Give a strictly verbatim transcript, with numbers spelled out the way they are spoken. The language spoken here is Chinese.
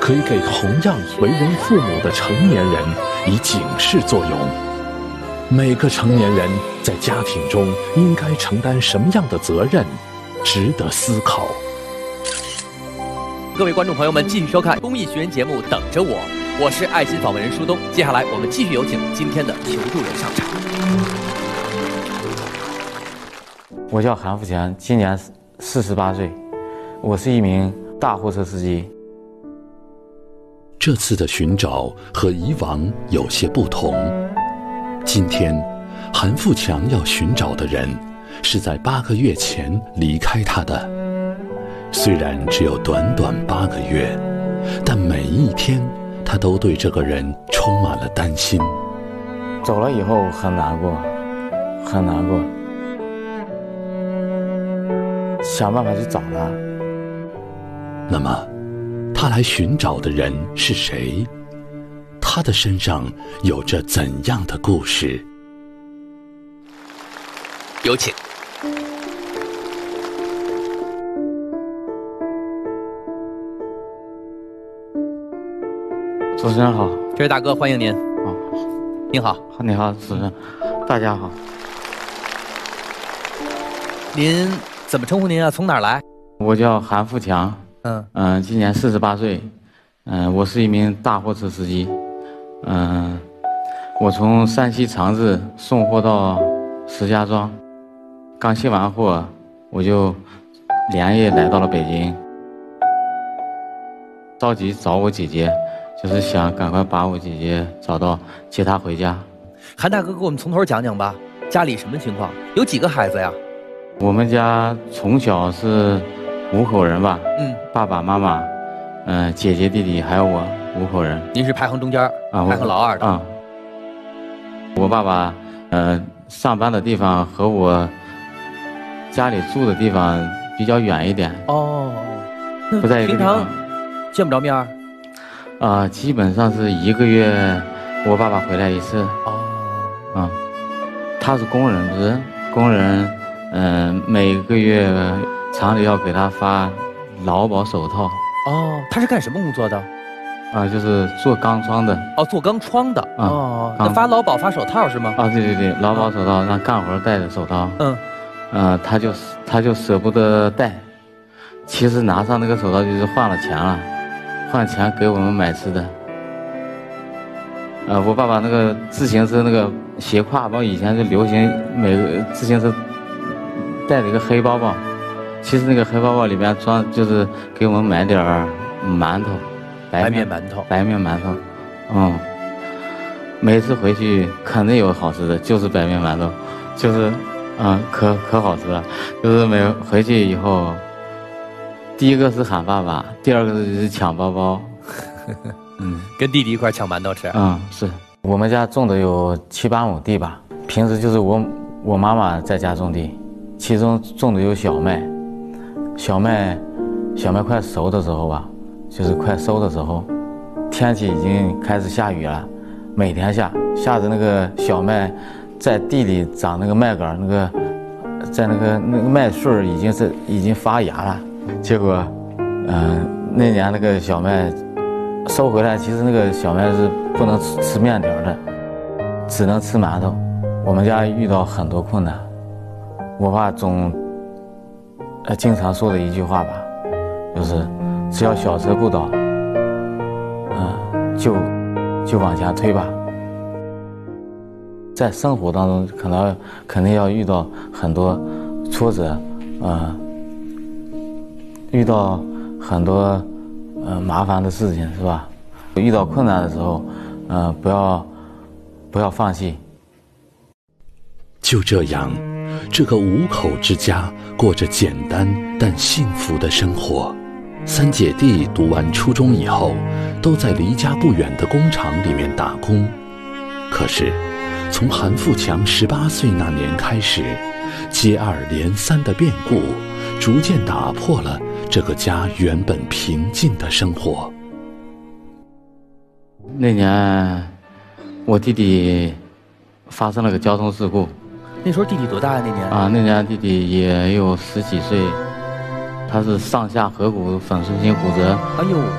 可以给同样为人父母的成年人以警示作用。每个成年人在家庭中应该承担什么样的责任，值得思考。 各位观众朋友们，继续收看公益学人节目《等着我》，我是爱心访问人舒东。接下来我们继续有请今天的求助人上场。 我叫韩富强，今年四十八岁，我是一名大货车司机。 这次的寻找和以往有些不同。今天，韩富强要寻找的人，是在八个月前离开他的。虽然只有短短八个月，但每一天，他都对这个人充满了担心。 走了以后很难过，很难过，想办法去找他。 那么，他来寻找的人是谁？他的身上有着怎样的故事？ 有请。 主持人好。 这位大哥，欢迎您。 哦， 您好。 你好，主持人，大家好。 您怎么称呼您啊？从哪儿来？ 我叫韩富强。 嗯嗯、呃，今年四十八岁。嗯、呃，我是一名大货车司机。嗯、呃，我从山西长治送货到石家庄，刚卸完货，我就连夜来到了北京，着急找我姐姐。就是想赶快把我姐姐找到，接她回家。 韩大哥，给我们从头讲讲吧，家里什么情况？有几个孩子呀？ 我们家从小是五口人吧， 嗯， 爸爸妈妈，嗯、呃，姐姐弟弟还有我，五口人。 您是排行中间啊，排行老二的啊。我爸爸，呃，上班的地方和我家里住的地方比较远一点。 哦，那不在一个地方。 平常见不着面儿。 啊、呃，基本上是一个月，我爸爸回来一次。 哦， 啊，他是工人，不是工人，嗯、呃，每个月厂里要给他发劳保手套。 哦，他是干什么工作的？ 啊，就是做钢窗的。 哦，做钢窗的。 啊、 哦，那发劳保发手套是吗？ 啊，对对对，劳保手套让干活戴的手套。 嗯， 呃，他就他就舍不得戴，其实拿上那个手套就是换了钱了。换钱给我们买吃的。呃，我爸爸那个自行车那个斜挎包，以前就流行每个自行车带了一个黑包包，其实那个黑包包里面装就是给我们买点儿馒头， 白面馒头， 白面馒头，嗯，每次回去肯定有好吃的，就是白面馒头，就是啊、嗯，可可好吃了，就是每回去以后。第一个是喊爸爸，第二个是抢包包， 嗯，跟弟弟一块抢馒头吃。 嗯，是我们家种的有七八亩地吧，平时就是我我妈妈在家种地，其中种的有小麦，小麦小麦快熟的时候吧，就是快收的时候，天气已经开始下雨了，每天下，下着那个小麦在地里长那个麦秆，那个在那个那个麦穗已经是已经发芽了。结果，嗯、呃，那年那个小麦收回来，其实那个小麦是不能吃吃面条的，只能吃馒头。我们家遇到很多困难，我爸总呃经常说的一句话吧，就是只要小车不倒，嗯、呃，就就往前推吧。在生活当中，可能肯定要遇到很多挫折，呃。遇到很多呃麻烦的事情是吧？遇到困难的时候，呃，不要不要放弃。 就这样，这个五口之家过着简单但幸福的生活。三姐弟读完初中以后，都在离家不远的工厂里面打工。可是，从韩富强十八岁那年开始，接二连三的变故，逐渐打破了这个家原本平静的生活。 那年，我弟弟发生了个交通事故。 那时候弟弟多大呀？那年啊，那年弟弟也有十几岁，他是上下颌骨粉碎性骨折。 哎呦！